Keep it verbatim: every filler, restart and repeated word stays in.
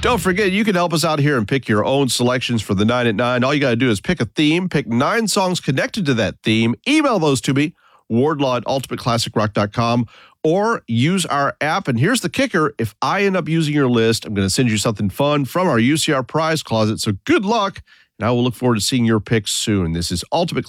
Don't forget, you can help us out here and pick your own selections for the nine at nine. All you got to do is pick a theme, pick nine songs connected to that theme, email those to me, wardlaw at ultimate classic rock dot com, or use our app. And here's the kicker. If I end up using your list, I'm going to send you something fun from our U C R prize closet. So good luck, and I will look forward to seeing your picks soon. This is Ultimate